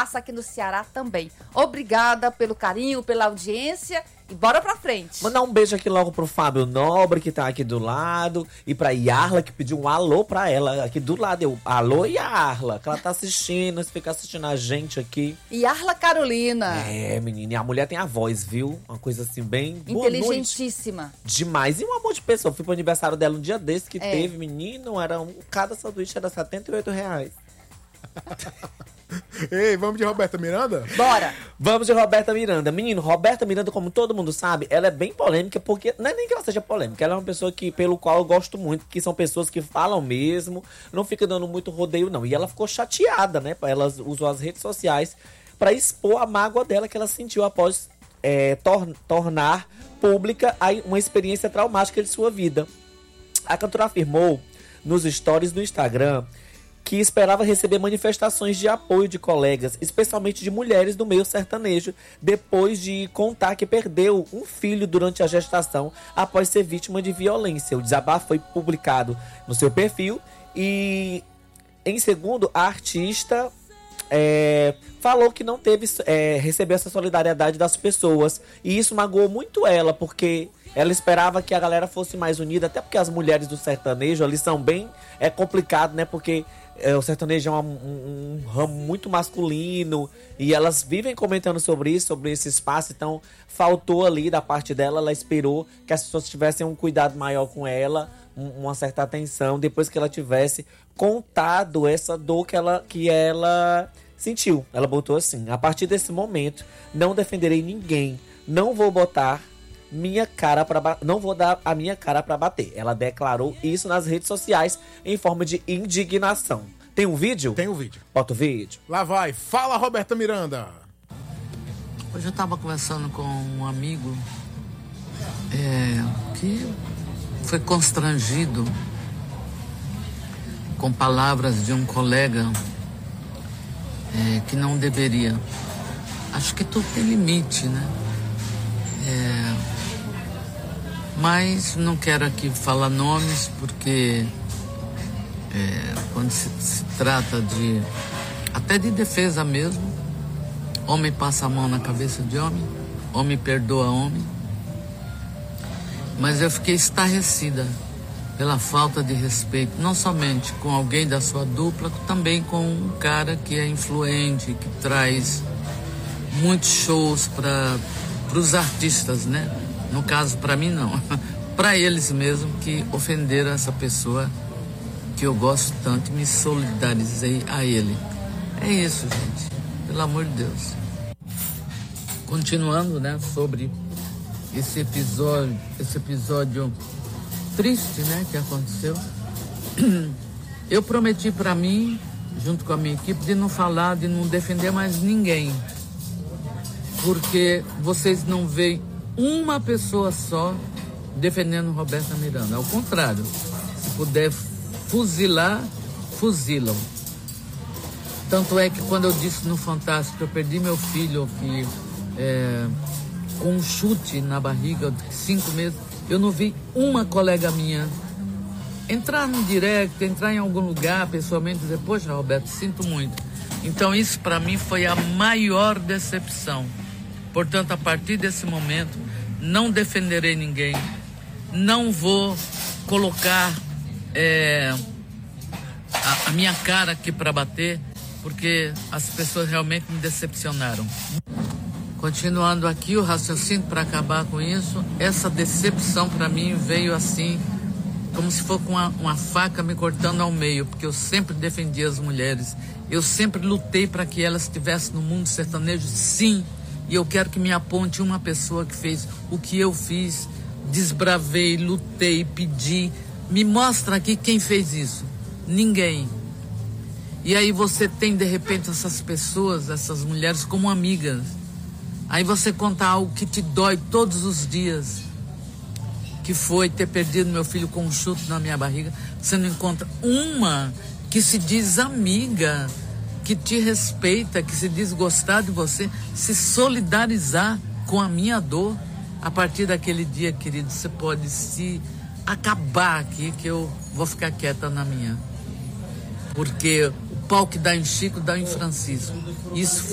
passa aqui no Ceará também. Obrigada pelo carinho, pela audiência e bora pra frente. Mandar um beijo aqui logo pro Fábio Nobre, que tá aqui do lado, e pra Yarla, que pediu um alô pra ela aqui do lado. Eu, alô, Yarla, que ela tá assistindo, fica assistindo a gente aqui. Yarla Carolina. É, menina, e a mulher tem a voz, viu? Uma coisa assim, bem... Inteligentíssima. Demais. E um amor de pessoa. Fui pro aniversário dela um dia desse que teve, menino, cada sanduíche era R$78. Ei, vamos de Roberta Miranda? Bora! Vamos de Roberta Miranda. Menino, Roberta Miranda, como todo mundo sabe, ela é bem polêmica, porque não é nem que ela seja polêmica, ela é uma pessoa pelo qual eu gosto muito, que são pessoas que falam mesmo, não fica dando muito rodeio, não. E ela ficou chateada, né? Ela usou as redes sociais pra expor a mágoa dela que ela sentiu após tornar pública uma experiência traumática de sua vida. A cantora afirmou nos stories do Instagram que esperava receber manifestações de apoio de colegas, especialmente de mulheres do meio sertanejo, depois de contar que perdeu um filho durante a gestação após ser vítima de violência. O desabafo foi publicado no seu perfil e, em segundo, a artista falou que não recebeu essa solidariedade das pessoas. E isso magoou muito ela, porque ela esperava que a galera fosse mais unida, até porque as mulheres do sertanejo ali são bem... É complicado, né? Porque o sertanejo é um ramo muito masculino e elas vivem comentando sobre isso, sobre esse espaço. Então, faltou ali da parte dela, ela esperou que as pessoas tivessem um cuidado maior com ela, uma certa atenção, depois que ela tivesse contado essa dor que ela sentiu. Ela botou assim: a partir desse momento, não defenderei ninguém, não vou botar não vou dar a minha cara pra bater. Ela declarou isso nas redes sociais em forma de indignação. Tem um vídeo? Tem um vídeo. Bota o vídeo. Lá vai. Fala, Roberta Miranda. Hoje eu tava conversando com um amigo que foi constrangido com palavras de um colega que não deveria. Acho que tudo tem limite, né? Mas não quero aqui falar nomes, porque quando se trata até de defesa mesmo, homem passa a mão na cabeça de homem perdoa homem. Mas eu fiquei estarrecida pela falta de respeito, não somente com alguém da sua dupla, também com um cara que é influente, que traz muitos shows para os artistas, né? No caso, para mim, não. Para eles mesmo, que ofenderam essa pessoa que eu gosto tanto e me solidarizei a ele. É isso, gente. Pelo amor de Deus. Continuando, né, sobre esse episódio triste, né, que aconteceu. Eu prometi para mim, junto com a minha equipe, de não falar, de não defender mais ninguém. Porque vocês não veem uma pessoa só defendendo Roberta Miranda. Ao contrário, se puder fuzilar, fuzilam. Tanto é que quando eu disse no Fantástico que eu perdi meu filho com um chute na barriga de 5 meses, eu não vi uma colega minha entrar no direct, entrar em algum lugar pessoalmente e dizer: poxa, Roberto, sinto muito. Então isso para mim foi a maior decepção. Portanto, a partir desse momento, não defenderei ninguém, não vou colocar a minha cara aqui para bater, porque as pessoas realmente me decepcionaram. Continuando aqui o raciocínio para acabar com isso, essa decepção para mim veio assim, como se fosse com uma faca me cortando ao meio, porque eu sempre defendi as mulheres, eu sempre lutei para que elas estivessem no mundo sertanejo, sim. E eu quero que me aponte uma pessoa que fez o que eu fiz, desbravei, lutei, pedi. Me mostra aqui quem fez isso. Ninguém. E aí você tem, de repente, essas pessoas, essas mulheres como amigas. Aí você conta algo que te dói todos os dias, que foi ter perdido meu filho com um chute na minha barriga. Você não encontra uma que se diz amiga, que te respeita, que se diz gostar de você, se solidarizar com a minha dor. A partir daquele dia, querido, você pode se acabar aqui, que eu vou ficar quieta na minha. Porque o pau que dá em Chico, dá em Francisco. Isso